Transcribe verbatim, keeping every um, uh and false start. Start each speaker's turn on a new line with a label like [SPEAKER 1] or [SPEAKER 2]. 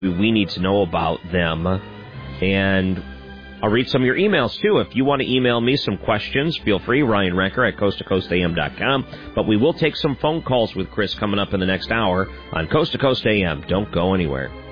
[SPEAKER 1] we need to know about them. And I'll read some of your emails, too. If you want to email me some questions, feel free, Ryan Recker at coast to coast a m dot com. But we will take some phone calls with Chris coming up in the next hour on Coast to Coast A M. Don't go anywhere.